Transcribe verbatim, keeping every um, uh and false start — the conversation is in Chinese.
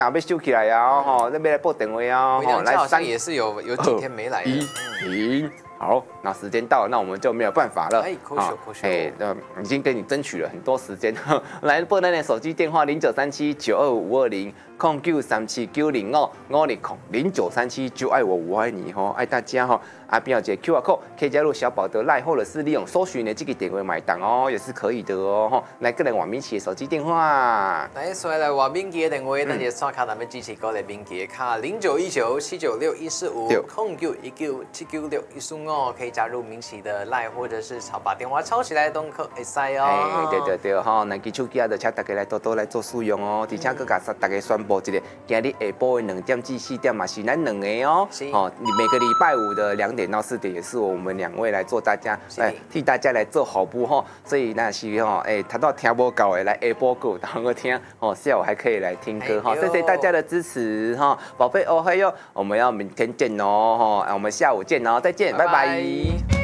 啊，要收起来啊，吼，那边来拨电话啊， 吼，来三也是有有几天没来。 一，好，那时间到了，那我们就没有办法了。 哎，可惜可惜。 哎，那已经给你争取了很多时间，来拨咱的手机电话零九三七九二五五二零空九三七九零五五零空零九三七就爱我我爱你吼，爱大家吼，啊边有一个 Q R code 可以加入小宝的 LINE， 或者是利用搜寻的这个点位买单哦，也是可以的哦。吼，来个人王明奇的手机电话， 来所以来王明奇的电话，咱就刷卡咱们支持过来明奇的卡零九一九七九六一四五空九一九七九六一四五，可以加入明奇的 LINE， 或者是抄把电话抄起来都可以使哦。 哎，对对对吼，那支手机啊，就请大家来多多来做使用哦，而且佮甲大家宣布一个。今日下晡的两点至四点嘛是咱两个哦，哦，每个礼拜五的两点到四点也是我们两位来做大家，哎，替大家来做好播哈，所以那是哈，哎，谈到听不够的来下晡够当个听哦，下午还可以来听歌哈，谢谢大家的支持哈，宝贝哦嘿哟，我们要明天见哦哈，我们下午见哦，再见，拜拜。